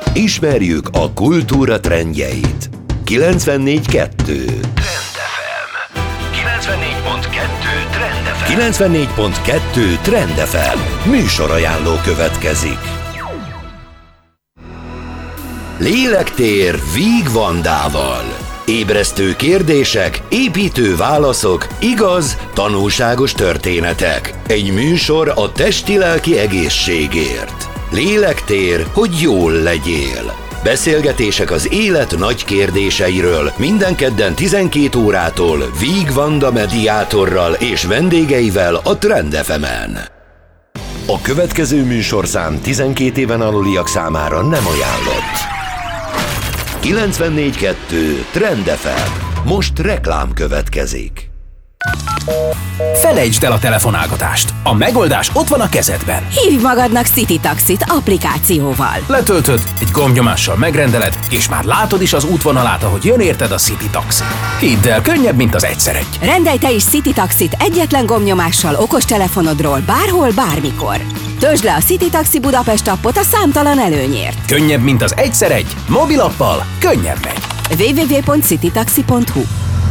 Ismerjük a kultúra trendjeit. 94.2 Trend FM. 94.2 Trend FM. Műsorajánló következik. Lélektér Víg Vandával. Ébresztő kérdések, építő válaszok, igaz, tanulságos történetek. Egy műsor a testi-lelki egészségért. Lélektér, hogy jól legyél. Beszélgetések az élet nagy kérdéseiről minden kedden 12 órától Víg Vanda mediátorral és vendégeivel a Trend FM-en. A következő műsorszám 12 éven aluliak számára nem ajánlott. 94.2 Trend FM. Most reklám következik. Felejtsd el a telefonálgatást. A megoldás ott van a kezedben. Hívj magadnak City Taxit applikációval. Letöltöd, egy gombnyomással megrendeled, és már látod is az útvonalát, ahogy jön érted a City Taxi. Hidd el, könnyebb, mint az egyszer egy. Rendelj te is City Taxit egyetlen gombnyomással okostelefonodról bárhol, bármikor. Töltsd le a City Taxi Budapest appot a számtalan előnyért. Könnyebb, mint az egyszer egy. Mobilappal könnyebb megy. www.citytaxi.hu.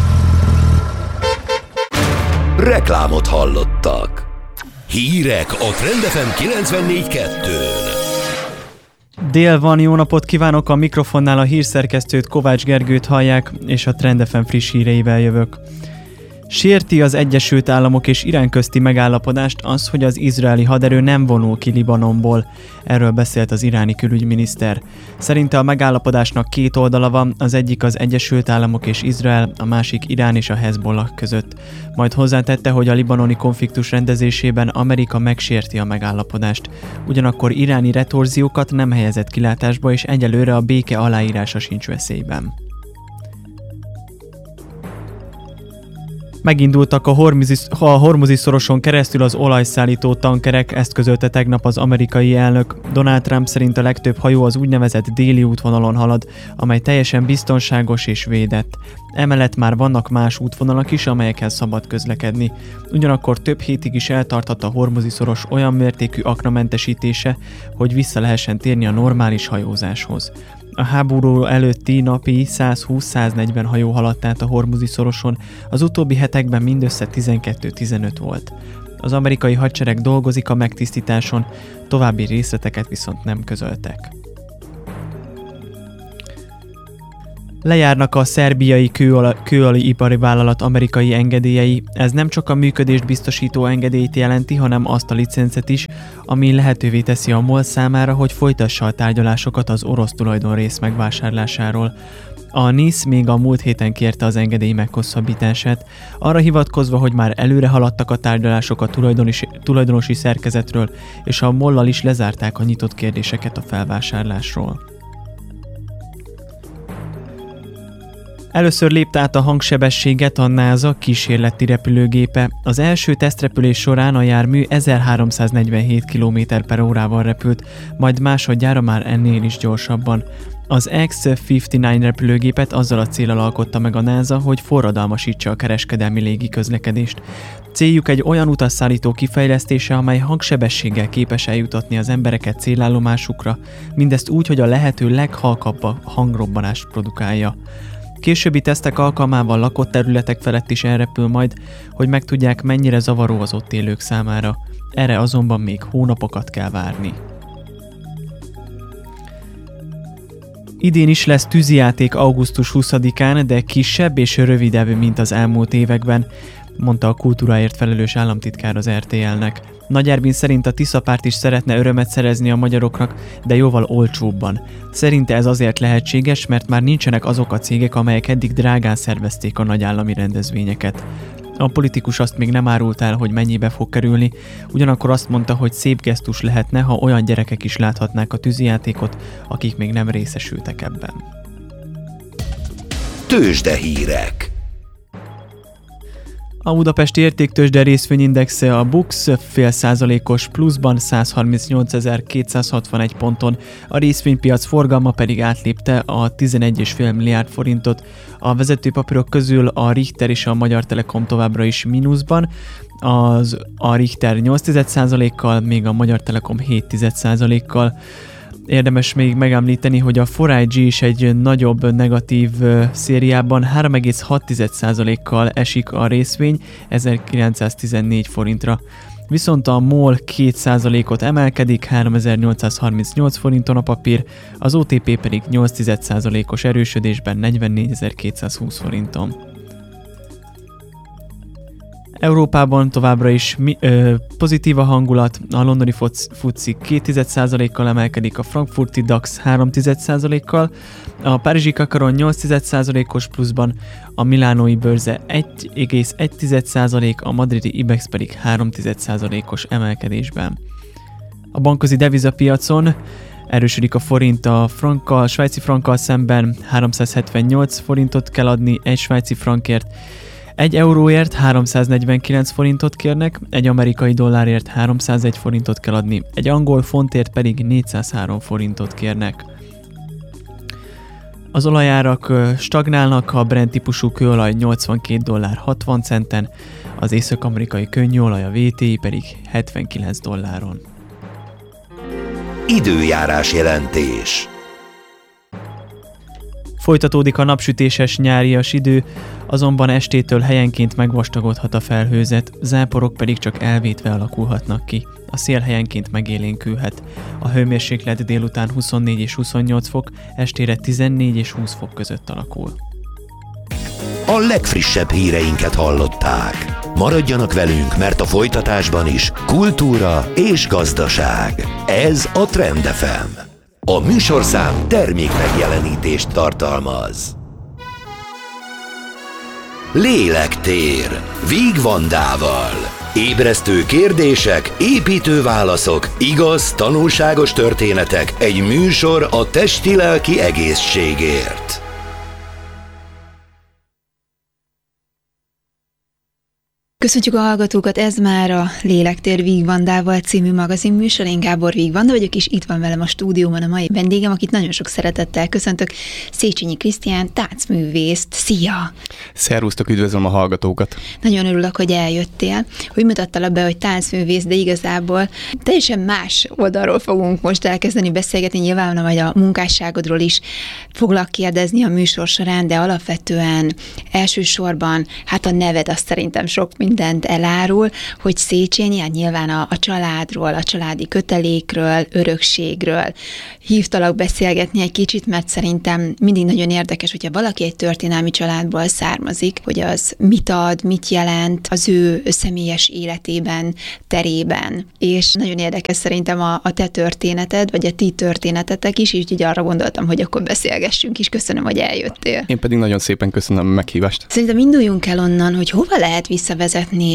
Reklámot hallottak. Hírek a Trend FM 94.2-n. Dél van, jó napot kívánok, a mikrofonnál a hírszerkesztőt, Kovács Gergőt hallják, és a Trend FM friss híreivel jövök. Sérti az Egyesült Államok és Irán közti megállapodást az, hogy az izraeli haderő nem vonul ki Libanonból. Erről beszélt az iráni külügyminiszter. Szerinte a megállapodásnak két oldala van, az egyik az Egyesült Államok és Izrael, a másik Irán és a Hezbollah között. Majd hozzátette, hogy a libanoni konfliktus rendezésében Amerika megsérti a megállapodást. Ugyanakkor iráni retorziókat nem helyezett kilátásba, és egyelőre a béke aláírása sincs veszélyben. Megindultak a Hormuzi-szoroson keresztül az olajszállító tankerek, ezt közölte tegnap az amerikai elnök. Donald Trump szerint a legtöbb hajó az úgynevezett déli útvonalon halad, amely teljesen biztonságos és védett. Emellett már vannak más útvonalak is, amelyekhez szabad közlekedni. Ugyanakkor több hétig is eltartott a Hormuzi-szoros olyan mértékű aknamentesítése, hogy vissza lehessen térni a normális hajózáshoz. A háború előtti napi 120-140 hajó haladt át a Hormuzi-szoroson, az utóbbi hetekben mindössze 12-15 volt. Az amerikai hadsereg dolgozik a megtisztításon, további részleteket viszont nem közöltek. Lejárnak a szerbiai kőolajipari vállalat amerikai engedélyei. Ez nem csak a működést biztosító engedélyt jelenti, hanem azt a licencet is, ami lehetővé teszi a MOL számára, hogy folytassa a tárgyalásokat az orosz tulajdonrész megvásárlásáról. A NIS még a múlt héten kérte az engedély meghosszabbítását, arra hivatkozva, hogy már előre haladtak a tárgyalások a tulajdonosi szerkezetről, és a MOL-lal is lezárták a nyitott kérdéseket a felvásárlásról. Először lépte át a hangsebességet a NASA kísérleti repülőgépe. Az első tesztrepülés során a jármű 1347 km/órával repült, majd másodjára már ennél is gyorsabban. Az X-59 repülőgépet azzal a céllal alkotta meg a NASA, hogy forradalmasítsa a kereskedelmi légiközlekedést. Céljuk egy olyan utasszállító kifejlesztése, amely hangsebességgel képes eljutatni az embereket célállomásukra, mindezt úgy, hogy a lehető leghalkabb hangrobbanást produkálja. Későbbi tesztek alkalmával lakott területek felett is elrepül majd, hogy megtudják, mennyire zavaró az ott élők számára. Erre azonban még hónapokat kell várni. Idén is lesz tűzijáték augusztus 20-án, de kisebb és rövidebb, mint az elmúlt években, mondta a kultúráért felelős államtitkár az RTL-nek. Nagy Ervin szerint a Tisza-párt is szeretne örömet szerezni a magyaroknak, de jóval olcsóbban. Szerinte ez azért lehetséges, mert már nincsenek azok a cégek, amelyek eddig drágán szervezték a nagy állami rendezvényeket. A politikus azt még nem árult el, hogy mennyibe fog kerülni, ugyanakkor azt mondta, hogy szép gesztus lehetne, ha olyan gyerekek is láthatnák a tűzijátékot, akik még nem részesültek ebben. Tőzsdehírek. A budapesti értéktőzsde részvényindexe a BUX 0,5%-os pluszban 138.261 ponton, a részvénypiac forgalma pedig átlépte a 11,5 milliárd forintot. A vezető papírok közül a Richter és a Magyar Telekom továbbra is mínuszban, a Richter 8%-kal, még a Magyar Telekom 7%-kal. Érdemes még megemlíteni, hogy a 4IG is egy nagyobb negatív szériában 3,6%-kal esik a részvény 1914 forintra. Viszont a MOL 2%-ot emelkedik, 3838 forinton a papír, az OTP pedig 8%-os erősödésben 44.220 forinton. Európában továbbra is pozitív a hangulat, a londoni FTSE 2%-kal emelkedik, a frankfurti DAX 3%-kal, a párizsi Kakaron 8%-os pluszban, a milánói bőrze 1,1%, a madridi IBEX pedig 3%-os emelkedésben. A bankközi devizapiacon erősödik a forint a svájci frankkal szemben, 378 forintot kell adni egy svájci frankért, egy euróért 349 forintot kérnek, egy amerikai dollárért 301 forintot kell adni, egy angol fontért pedig 403 forintot kérnek. Az olajárak stagnálnak, a Brent típusú kőolaj $82.60, az észak-amerikai könnyűolaj, a WTI pedig $79. Időjárás jelentés. Folytatódik a napsütéses nyárias idő, azonban estétől helyenként megvastagodhat a felhőzet, záporok pedig csak elvétve alakulhatnak ki. A szél helyenként megélénkülhet. A hőmérséklet délután 24 és 28 fok, estére 14 és 20 fok között alakul. A legfrissebb híreinket hallották. Maradjanak velünk, mert a folytatásban is kultúra és gazdaság. Ez a Trend FM. A műsorszám termék megjelenítést tartalmaz. Lélektér. Víg Vandával. Ébresztő kérdések, építő válaszok, igaz, tanulságos történetek, egy műsor a testi-lelki egészségért. Köszöntjük a hallgatókat, ez már a Lélektér Víg Vandával című magazinműsor. Én Gábor Víg Vanda vagyok, és itt van velem a stúdióban a mai vendégem, akit nagyon sok szeretettel köszöntök, Széchenyi Krisztián, táncművészt. Szia! Szervusztok, üdvözlöm a hallgatókat! Nagyon örülök, hogy eljöttél. Hogy mutattalak be, hogy táncművész, de igazából teljesen más oldalról fogunk most elkezdeni beszélgetni. Nyilván vagy a munkásságodról is foglak kérdezni a műsor során, de alapvetően elsősorban hát a neved azt szerintem sok mindent elárul, hogy Széchenyi, hát nyilván a családról, a családi kötelékről, örökségről hívtalak beszélgetni egy kicsit, mert szerintem mindig nagyon érdekes, hogyha valaki egy történelmi családból származik, hogy az mit ad, mit jelent az ő személyes életében, terében. És nagyon érdekes szerintem a te történeted, vagy a ti történetetek is, így arra gondoltam, hogy akkor beszélgessünk is. Köszönöm, hogy eljöttél. Én pedig nagyon szépen köszönöm a meghívást. Szerintem induljunk el onnan, hogy hova lehet visszavezetni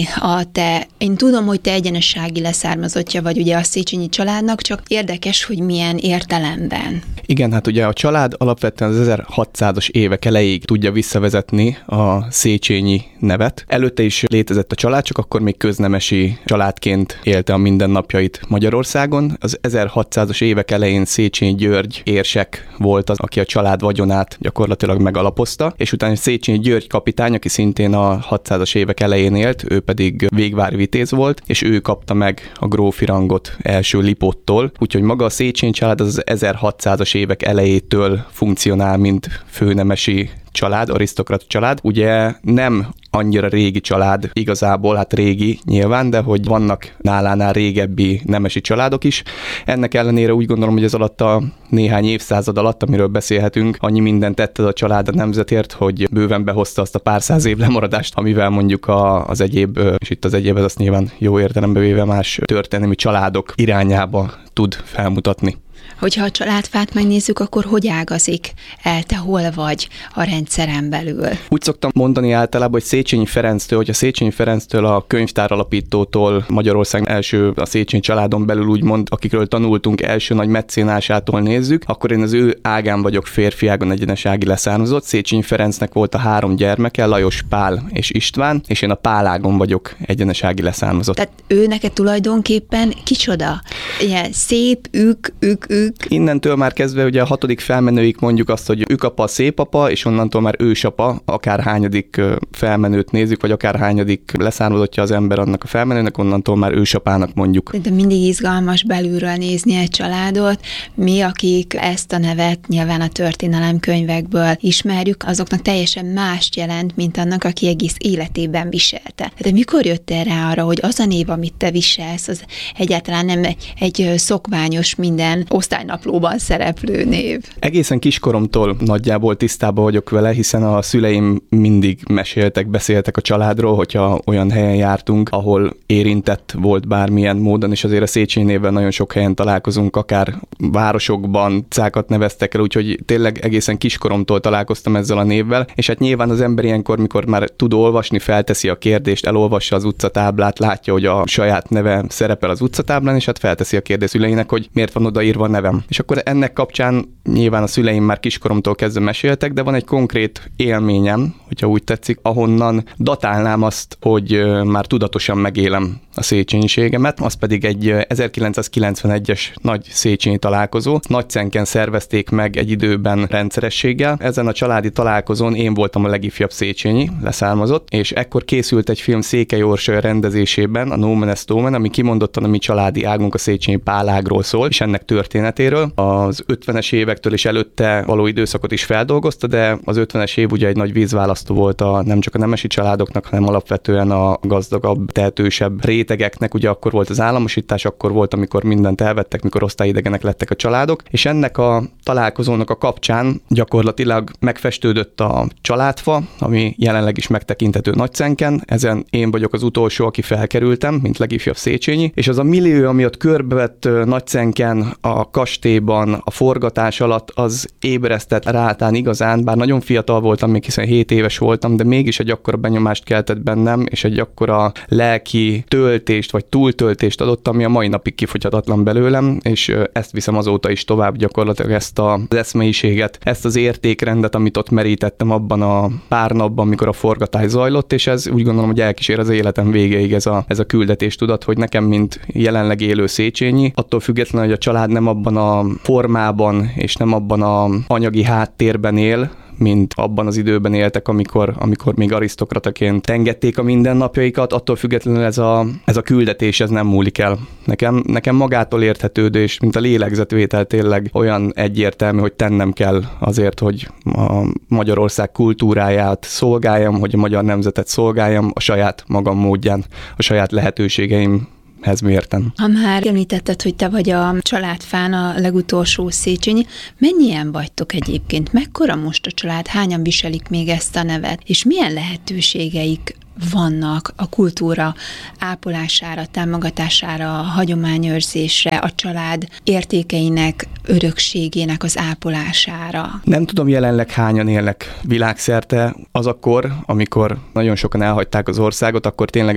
én tudom, hogy te egyenessági leszármazottja vagy ugye a Széchenyi családnak, csak érdekes, hogy milyen értelemben. Igen, hát ugye a család alapvetően az 1600-as évek elejéig tudja visszavezetni a Széchenyi nevet. Előtte is létezett a család, csak akkor még köznemesi családként élte a mindennapjait Magyarországon. Az 1600-as évek elején Széchenyi György érsek volt az, aki a család vagyonát gyakorlatilag megalapozta, és utána Széchenyi György kapitány, aki szintén a 600-as évek elején élt, ő pedig végvári vitéz volt, és ő kapta meg a grófi rangot első Lipóttól, úgyhogy maga a Széchenyi család az 1600-as évek elejétől funkcionál, mint főnemesi család, arisztokrata család. Ugye nem annyira régi család igazából, hát régi nyilván, de hogy vannak nálánál régebbi nemesi családok is. Ennek ellenére úgy gondolom, hogy ez alatt a néhány évszázad alatt, amiről beszélhetünk, annyi mindent tett a család a nemzetért, hogy bőven behozta azt a pár száz év lemaradást, amivel mondjuk az egyéb, és itt az egyéb, ez azt nyilván jó értelembe véve más történelmi családok irányába tud felmutatni. Hogyha a családfát megnézzük, akkor hogy ágazik el, te hol vagy a rendszeren belül? Úgy szoktam mondani általában, hogy Széchenyi Ferenctől, hogy a Széchenyi Ferenctől a könyvtáralapítótól, Magyarország első a Széchenyi családon belül úgymond, akikről tanultunk, első nagy meccénásától nézzük, akkor én az ő ágán vagyok, férfi ágon egyenesági leszármazott. Széchenyi Ferencnek volt a 3 gyermeke, Lajos, Pál és István, és én a Pál ágon vagyok egyenesági leszármazott. Tehát ő neked tulajdonképpen kicsoda? Ilyen szép, ők. Innentől már kezdve ugye a 6. felmenőig mondjuk azt, hogy ükapa, szépapa, és onnantól már ősapa, akár hányadik felmenőt nézzük, vagy akár hányadik leszármazottja az ember annak a felmenőnek, onnantól már ősapának mondjuk. De mindig izgalmas belülről nézni egy családot. Mi, akik ezt a nevet nyilván a történelemkönyvekből ismerjük, azoknak teljesen mást jelent, mint annak, aki egész életében viselte. De mikor jöttél rá arra, hogy az a név, amit te viselsz, az egyáltalán nem egy szokványos, minden osztálynaplóban szereplő név? Egészen kiskoromtól nagyjából tisztában vagyok vele, hiszen a szüleim mindig meséltek, beszéltek a családról, hogyha olyan helyen jártunk, ahol érintett volt bármilyen módon, és azért a Széchenyi névvel nagyon sok helyen találkozunk, akár városokban utcákat neveztek el, úgyhogy tényleg egészen kiskoromtól találkoztam ezzel a névvel, és hát nyilván az ember ilyenkor, mikor már tud olvasni, felteszi a kérdést, elolvassa az utcatáblát, látja, hogy a saját neve szerepel az utcatáblán, és hát felteszi a kérdést szüleinek, hogy miért van odaírva a nevem. És akkor ennek kapcsán nyilván a szüleim már kiskoromtól kezdve meséltek, de van egy konkrét élményem, hogyha úgy tetszik, ahonnan datálnám azt, hogy már tudatosan megélem a széchenyiségemet, az pedig egy 1991-es nagy széchenyi találkozó. Nagycenken szervezték meg egy időben rendszerességgel. Ezen a családi találkozón én voltam a legifjabb széchenyi leszármazott, és ekkor készült egy film Székely Orsolya rendezésében, a No Man Est Omen, ami kimondottan a mi családi águnk, a Széchenyi Pálágról szól, és ennek történetéről. Az 50-es évektől és előtte való időszakot is feldolgozta, de az 50-es év ugye egy nagy vízválasztó volt nem csak a nemesi családoknak, hanem alapvetően a gazdagabb, tehetősebb rétegeknek. Ugye akkor volt az államosítás, akkor volt, amikor mindent elvettek, mikor osztályidegenek lettek a családok, és ennek a találkozónak a kapcsán gyakorlatilag megfestődött a családfa, ami jelenleg is megtekinthető Nagycenken. Ezen én vagyok az utolsó, aki felkerültem, mint legifjabb széchenyi, és az a millió, ami ott körbevett Nagycenken, a kastélyban, a forgatás alatt, az ébresztett rátán igazán, bár nagyon fiatal voltam, még hiszen 7 éves voltam, de mégis egy akkora benyomást keltett bennem, és egy akkora lelki töltést, vagy túltöltést adott, ami a mai napig kifogyhatatlan belőlem, és ezt viszem azóta is tovább, gyakorlatilag ezt az eszmeiséget, ezt az értékrendet, amit ott merítettem abban a pár napban, amikor a forgatás zajlott, és ez úgy gondolom, hogy elkísér az életem végéig ez a küldetéstudat, hogy nekem, mint jelenleg élő széchenyi, attól függetlenül, hogy a család nem abban a formában, és nem abban a anyagi háttérben él, mint abban az időben éltek, amikor még arisztokrataként tengették a mindennapjaikat, attól függetlenül ez a küldetés, ez nem múlik el. Nekem magától érthetődő, és mint a lélegzetvétel tényleg olyan egyértelmű, hogy tennem kell azért, hogy a Magyarország kultúráját szolgáljam, hogy a magyar nemzetet szolgáljam a saját magam módján, a saját lehetőségeim mérten. Ha már említetted, hogy te vagy a családfán, a legutolsó széchenyi, mennyien vagytok egyébként? Mekkora most a család? Hányan viselik még ezt a nevet? És milyen lehetőségeik vannak a kultúra ápolására, támogatására, a hagyományőrzésre, a család értékeinek, örökségének az ápolására? Nem tudom jelenleg hányan élnek világszerte. Az akkor, amikor nagyon sokan elhagyták az országot, akkor tényleg